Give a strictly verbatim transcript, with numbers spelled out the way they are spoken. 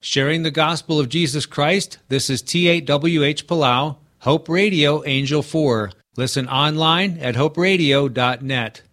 Sharing the gospel of Jesus Christ, this is T eight W H Palau, Hope Radio Angel four. Listen online at hope radio dot net.